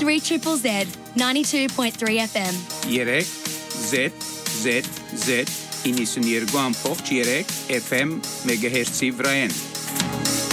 3 Z 92.3 FM. 3 Z 91.3 FM megahertz vraen.